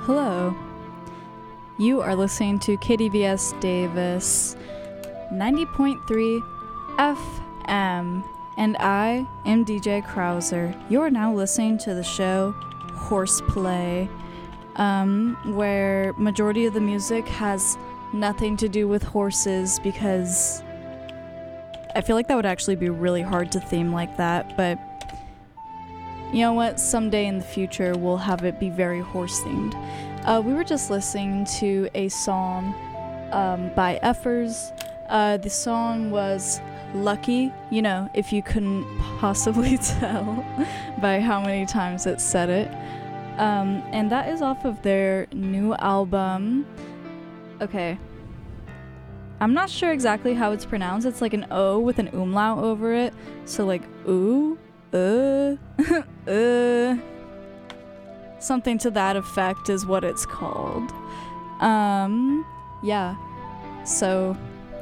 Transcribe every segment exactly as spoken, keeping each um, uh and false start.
Hello. You are listening to K D V S Davis ninety point three F M, and I am D J Krauser. You are now listening to the show Horseplay, um, where majority of the music has nothing to do with horses, because I feel like that would actually be really hard to theme like that, but you know what? Someday in the future, we'll have it be very horse-themed. Uh, we were just listening to a song um, by Effers. Uh, the song was Lucky, you know, if you couldn't possibly tell by how many times it said it. Um, and that is off of their new album. Okay. I'm not sure exactly how it's pronounced. It's like an O with an umlaut over it. So like, ooh. Uh, uh, something to that effect is what it's called. Um, yeah. So,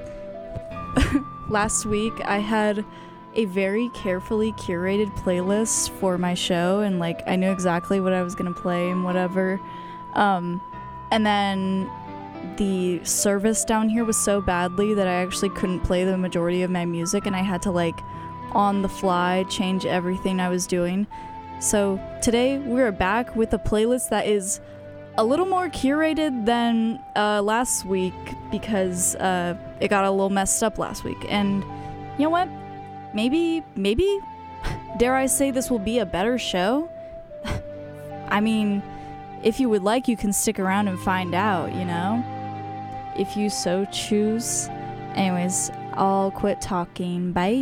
last week I had a very carefully curated playlist for my show, and like I knew exactly what I was gonna play and whatever. Um, and then the service down here was so badly that I actually couldn't play the majority of my music, and I had to like on the fly change everything I was doing. So today we're back with a playlist that is a little more curated than uh, last week, because uh, it got a little messed up last week. And you know what? Maybe, maybe, dare I say, this will be a better show? I mean, if you would like, you can stick around and find out, you know? If you so choose. Anyways, I'll quit talking. Bye.